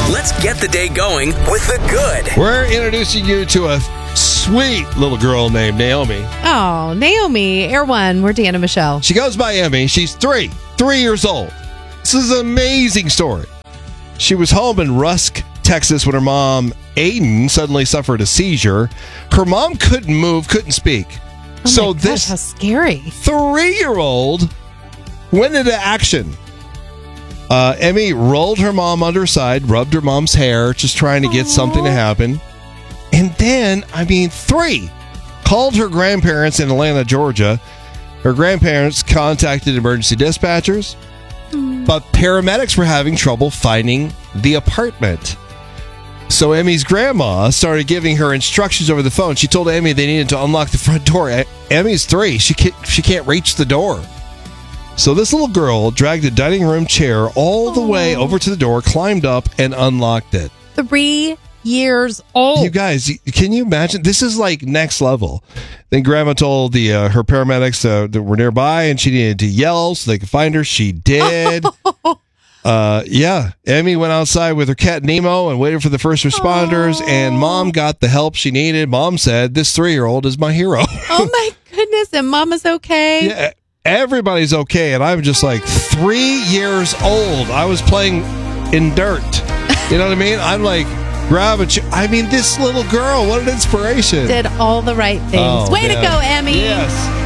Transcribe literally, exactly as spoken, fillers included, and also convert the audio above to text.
Let's get the day going with the good. We're introducing you to a sweet little girl named Naomi. Oh, Naomi, Air One. We're Dan and Michelle. She goes by Emmy. She's three, three years old. This is an amazing story. She was home in Rusk, Texas when her mom, Aiden, suddenly suffered a seizure. Her mom couldn't move, couldn't speak. Oh so my gosh, this how scary. three-year-old went into action. Uh, Emmy rolled her mom under her side, rubbed her mom's hair, just trying to get Aww. something to happen. And then, I mean, three, called her grandparents in Atlanta, Georgia. Her grandparents contacted emergency dispatchers, Mm. but paramedics were having trouble finding the apartment. So Emmy's grandma started giving her instructions over the phone. She told Emmy they needed to unlock the front door. E- Emmy's three. She can't, she can't reach the door. So this little girl dragged a dining room chair all the Aww. way over to the door, climbed up, and unlocked it. Three years old. You guys, y- can you imagine? This is like next level. Then Grandma told the uh, her paramedics uh, that were nearby, and she needed to yell so they could find her. She did. uh, yeah, Emmy went outside with her cat Nemo and waited for the first responders. Aww. And Mom got the help she needed. Mom said, "This three-year-old is my hero." Oh my goodness. And Mama's okay. Yeah, everybody's okay, and I'm just like three years old. I was playing in dirt. You know what I mean? I'm like, grab a ch- I mean, this little girl, what an inspiration. Did all the right things. Oh, Way to man. go, Emmy. Yes.